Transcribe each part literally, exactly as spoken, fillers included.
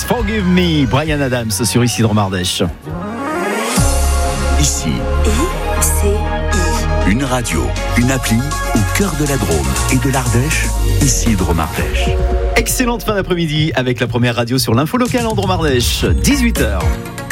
Forgive Me, Bryan Adams sur Isidre Mardèche. Ici, I C I. une radio, une appli au cœur de la Drôme et de l'Ardèche, Isidre Mardèche. Excellente fin d'après-midi avec la première radio sur l'info locale en Drôme-Ardèche, dix-huit heures.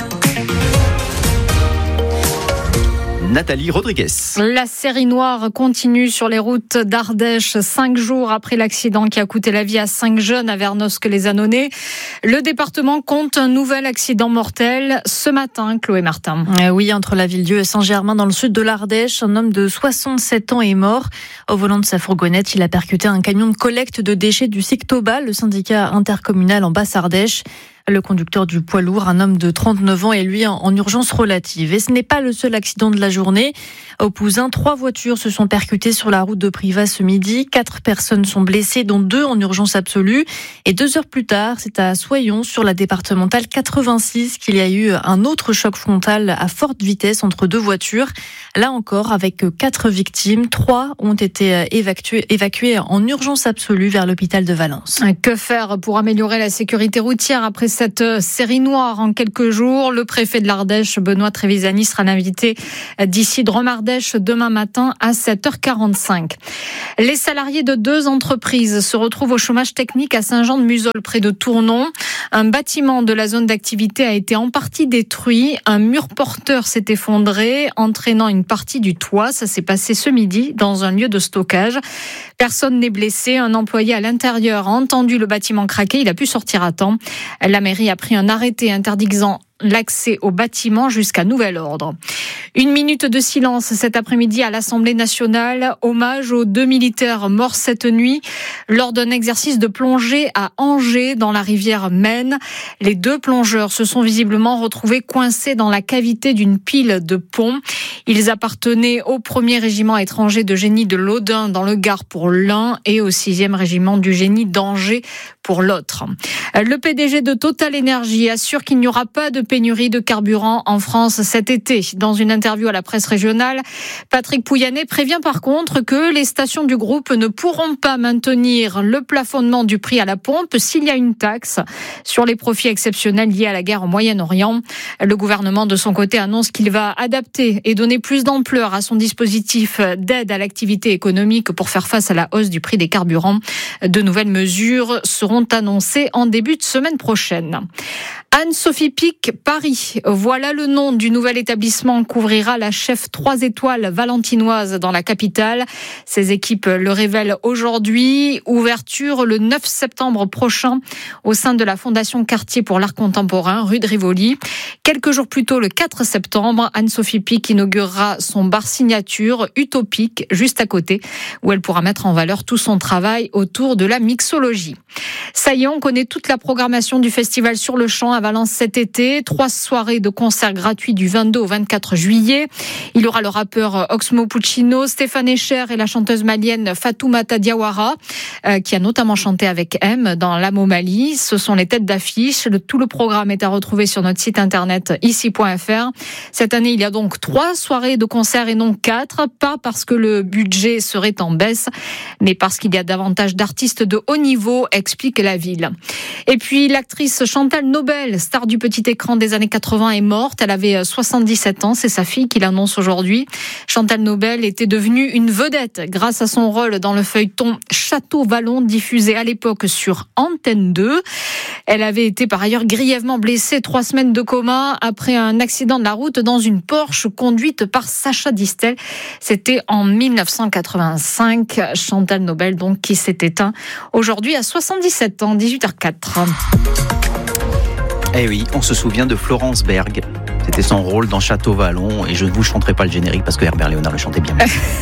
Nathalie Rodriguez. La série noire continue sur les routes d'Ardèche, cinq jours après l'accident qui a coûté la vie à cinq jeunes à Vernosque-les-Annonay. Le département compte un nouvel accident mortel ce matin, Chloé Martin. Euh, oui, entre la Ville-Dieu et Saint-Germain, dans le sud de l'Ardèche, un homme de soixante-sept ans est mort. Au volant de sa fourgonnette, il a percuté un camion de collecte de déchets du SICTOBA, le syndicat intercommunal en Basse-Ardèche. Le conducteur du poids lourd, un homme de trente-neuf ans, est lui en, en urgence relative. Et ce n'est pas le seul accident de la journée. Au Pouzin, trois voitures se sont percutées sur la route de Privas ce midi. Quatre personnes sont blessées, dont deux en urgence absolue. Et deux heures plus tard, c'est à Soyons, sur la départementale quatre-vingt-six, qu'il y a eu un autre choc frontal à forte vitesse entre deux voitures. Là encore, avec quatre victimes, trois ont été évacuées, évacuées en urgence absolue vers l'hôpital de Valence. Que faire pour améliorer la sécurité routière après cette série noire en quelques jours? Le préfet de l'Ardèche, Benoît Trevisani, sera l'invité d'ici Drôme-Ardèche demain matin à sept heures quarante-cinq. Les salariés de deux entreprises se retrouvent au chômage technique à Saint-Jean-de-Muzols, près de Tournon. Un bâtiment de la zone d'activité a été en partie détruit. Un mur porteur s'est effondré, entraînant une partie du toit. Ça s'est passé ce midi dans un lieu de stockage. Personne n'est blessé. Un employé à l'intérieur a entendu le bâtiment craquer. Il a pu sortir à temps. La mairie a pris un arrêté interdisant l'accès au bâtiment jusqu'à nouvel ordre. Une minute de silence cet après-midi à l'Assemblée nationale. Hommage aux deux militaires morts cette nuit lors d'un exercice de plongée à Angers dans la rivière Maine. Les deux plongeurs se sont visiblement retrouvés coincés dans la cavité d'une pile de pont. Ils appartenaient au premier régiment étranger de génie de l'Audin dans le Gard pour l'un et au sixième régiment du génie d'Angers pour l'autre. Le P D G de Total Énergie assure qu'il n'y aura pas de pénurie de carburant en France cet été. Dans une interview à la presse régionale, Patrick Pouyanné prévient par contre que les stations du groupe ne pourront pas maintenir le plafonnement du prix à la pompe s'il y a une taxe sur les profits exceptionnels liés à la guerre au Moyen-Orient. Le gouvernement, de son côté, annonce qu'il va adapter et donner plus d'ampleur à son dispositif d'aide à l'activité économique pour faire face à la hausse du prix des carburants. De nouvelles mesures seront annoncées en début de semaine prochaine. Anne-Sophie Pic, Paris. Voilà le nom du nouvel établissement qu'ouvrira la chef trois étoiles valentinoise dans la capitale. Ses équipes le révèlent aujourd'hui. Ouverture le neuf septembre prochain au sein de la Fondation Cartier pour l'art contemporain, rue de Rivoli. Quelques jours plus tôt, le quatre septembre, Anne-Sophie Pic inaugurera son bar signature Utopique, juste à côté, où elle pourra mettre en valeur tout son travail autour de la mixologie. Ça y est, on connaît toute la programmation du festival Sur le Champ à Valence cet été. Trois soirées de concerts gratuits du vingt-deux au vingt-quatre juillet. Il y aura le rappeur Oxmo Puccino, Stéphane Echer et la chanteuse malienne Fatoumata Diawara, euh, qui a notamment chanté avec M dans l'Amo Mali. Ce sont les têtes d'affiche. Le, tout le programme est à retrouver sur notre site internet ici point f r. Cette année, il y a donc trois soirées de concerts et non quatre. Pas parce que le budget serait en baisse, mais parce qu'il y a davantage d'artistes de haut niveau, explique la ville. Et puis l'actrice Chantal Nobel, star du petit écran des années quatre-vingts, est morte. Elle avait soixante-dix-sept ans, c'est sa fille qui l'annonce aujourd'hui. Chantal Nobel était devenue une vedette grâce à son rôle dans le feuilleton Château Vallon, diffusé à l'époque sur Antenne deux. Elle avait été par ailleurs grièvement blessée, trois semaines de coma après un accident de la route dans une Porsche conduite par Sacha Distel. C'était en mille neuf cent quatre-vingt-cinq. Chantal Nobel, donc, qui s'est éteint aujourd'hui à soixante-dix-sept ans, dix-huit heures quatre. Eh oui, on se souvient de Florence Berg. C'était son rôle dans Château Vallon et je ne vous chanterai pas le générique parce que Herbert Léonard le chantait bien.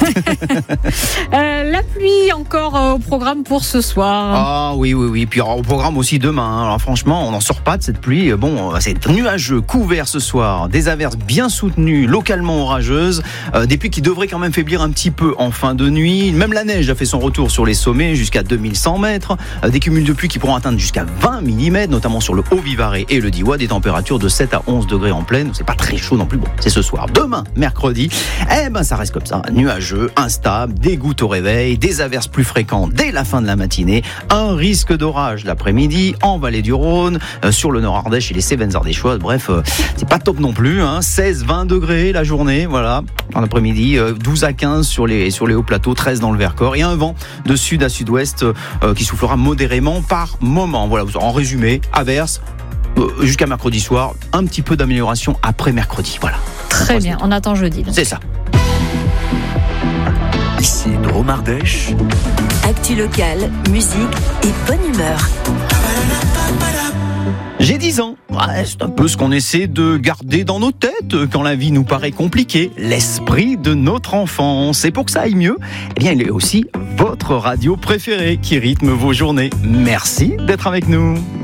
euh, la pluie encore euh, au programme pour ce soir. Ah oui, oui, oui. Puis alors, au programme aussi demain. Hein. Alors franchement, on n'en sort pas de cette pluie. Bon, c'est nuageux, couvert ce soir. Des averses bien soutenues, localement orageuses. Euh, des pluies qui devraient quand même faiblir un petit peu en fin de nuit. Même la neige a fait son retour sur les sommets jusqu'à deux mille cent mètres. Euh, des cumuls de pluie qui pourront atteindre jusqu'à vingt millimètres, notamment sur le Haut-Vivarais et le Diois. Des températures de sept à onze degrés en pleine donc c'est pas très chaud non plus. Bon, c'est ce soir. Demain, mercredi, eh ben ça reste comme ça, nuageux, instable, des gouttes au réveil, des averses plus fréquentes dès la fin de la matinée, un risque d'orage l'après-midi en vallée du Rhône, euh, sur le Nord Ardèche et les Cévennes ardéchoises. Bref, euh, c'est pas top non plus, hein. seize vingt degrés la journée, voilà, en après-midi, euh, douze à quinze sur les, sur les hauts plateaux, treize dans le Vercors, et un vent de sud à sud-ouest euh, qui soufflera modérément par moment. Voilà, en résumé, averse euh, jusqu'à mercredi soir, un petit peu d'amélioration après mercredi. Voilà. Très bien, on attend jeudi. Donc. C'est ça. Ici Drôme Ardèche. Actu locale, musique et bonne humeur. J'ai dix ans. Ouais, c'est un peu ce qu'on essaie de garder dans nos têtes quand la vie nous paraît compliquée. L'esprit de notre enfance. Et pour que ça aille mieux, eh bien, il est aussi votre radio préférée qui rythme vos journées. Merci d'être avec nous.